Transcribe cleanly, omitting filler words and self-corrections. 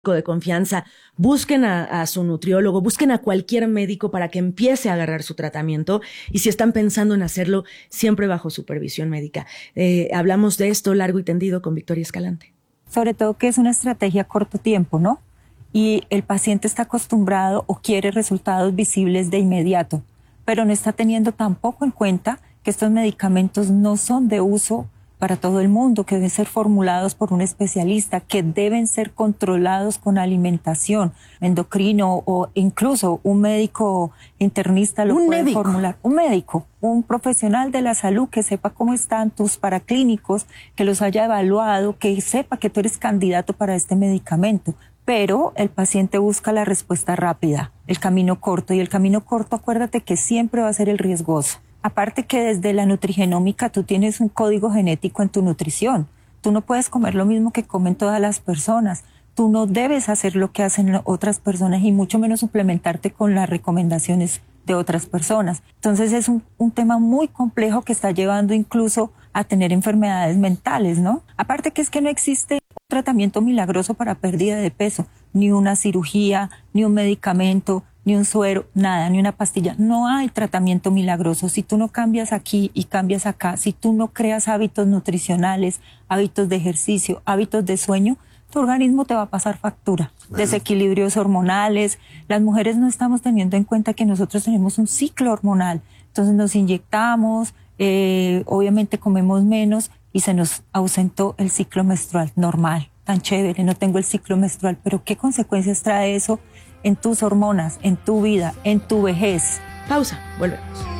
de confianza, busquen a su nutriólogo, busquen a cualquier médico para que empiece a agarrar su tratamiento, y si están pensando en hacerlo, siempre bajo supervisión médica. Hablamos de esto largo y tendido con Victoria Escalante. Sobre todo que es una estrategia a corto tiempo, ¿no? Y el paciente está acostumbrado o quiere resultados visibles de inmediato, pero no está teniendo tampoco en cuenta que estos medicamentos no son de uso para todo el mundo, que deben ser formulados por un especialista, que deben ser controlados con alimentación, endocrino o incluso un médico internista lo puede formular. Un médico, un profesional de la salud que sepa cómo están tus paraclínicos, que los haya evaluado, que sepa que tú eres candidato para este medicamento. Pero el paciente busca la respuesta rápida, el camino corto, y el camino corto, acuérdate que siempre va a ser el riesgoso. Aparte que desde la nutrigenómica tú tienes un código genético en tu nutrición. Tú no puedes comer lo mismo que comen todas las personas. Tú no debes hacer lo que hacen otras personas y mucho menos suplementarte con las recomendaciones de otras personas. Entonces es un tema muy complejo que está llevando incluso a tener enfermedades mentales, ¿no? Aparte que es que no existe un tratamiento milagroso para pérdida de peso, ni una cirugía, ni un medicamento, ni un suero, nada, ni una pastilla. No hay tratamiento milagroso. Si tú no cambias aquí y cambias acá, si tú no creas hábitos nutricionales, hábitos de ejercicio, hábitos de sueño, tu organismo te va a pasar factura. Desequilibrios hormonales. Las mujeres no estamos teniendo en cuenta que nosotros tenemos un ciclo hormonal. Entonces nos inyectamos, obviamente comemos menos y se nos ausentó el ciclo menstrual normal. Tan chévere, no tengo el ciclo menstrual, pero ¿qué consecuencias trae eso en tus hormonas, en tu vida, en tu vejez? Pausa, volvemos.